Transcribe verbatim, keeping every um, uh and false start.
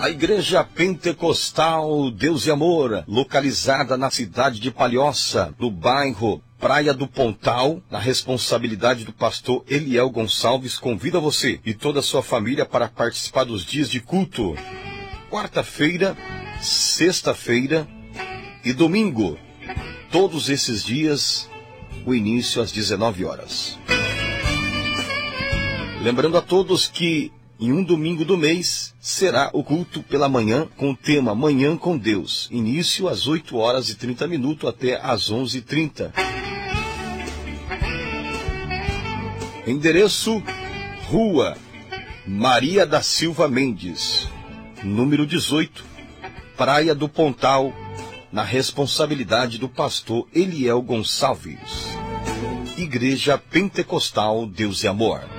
A Igreja Pentecostal Deus e Amor, localizada na cidade de Palhoça, no bairro Praia do Pontal, na responsabilidade do pastor Eliel Gonçalves, convida você e toda a sua família para participar dos dias de culto. Quarta-feira, sexta-feira e domingo. Todos esses dias, o início às dezenove horas. Lembrando a todos que em um domingo do mês será o culto pela manhã com o tema Manhã com Deus. Início às oito horas e trinta minutos até às onze e trinta. Endereço: Rua Maria da Silva Mendes, número dezoito, Praia do Pontal, na responsabilidade do pastor Eliel Gonçalves. Igreja Pentecostal Deus e Amor.